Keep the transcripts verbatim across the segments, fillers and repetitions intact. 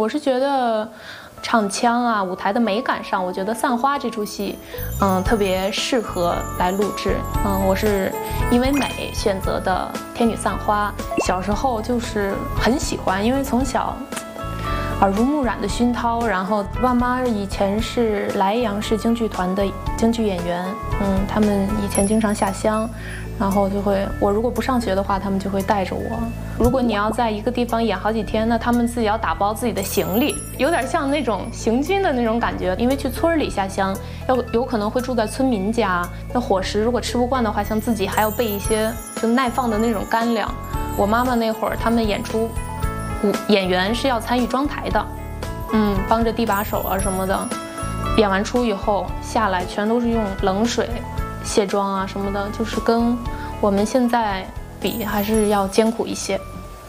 我是觉得唱腔啊、舞台的美感上，我觉得《散花》这出戏，嗯，特别适合来录制。嗯，我是因为美选择的《天女散花》，小时候就是很喜欢，因为从小耳濡目染的熏陶，然后爸妈以前是莱阳市京剧团的京剧演员，嗯，他们以前经常下乡。然后就会，我如果不上学的话，他们就会带着我。如果你要在一个地方演好几天，那他们自己要打包自己的行李，有点像那种行军的那种感觉。因为去村里下乡，要有可能会住在村民家，那伙食如果吃不惯的话，像自己还要备一些就耐放的那种干粮。我妈妈那会儿，他们演出，演员是要参与装台的，嗯，帮着递把手啊什么的。演完出以后下来，全都是用冷水卸妆啊什么的，就是跟我们现在比还是要艰苦一些。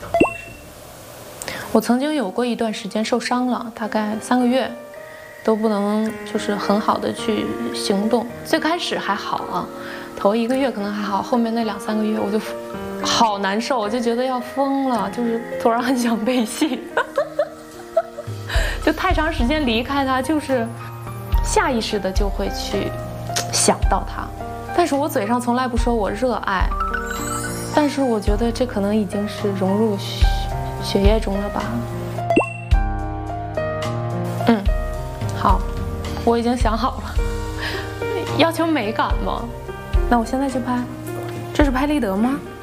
我曾经有过一段时间受伤了，大概三个月都不能就是很好的去行动。最开始还好啊，头一个月可能还好，后面那两三个月我就好难受，我就觉得要疯了，就是突然很想背戏就太长时间离开他，就是下意识的就会去想到他。但是我嘴上从来不说我热爱，但是我觉得这可能已经是融入血血液中了吧。嗯，好，我已经想好了，要求美感吗？那我现在就拍。这是拍立得吗？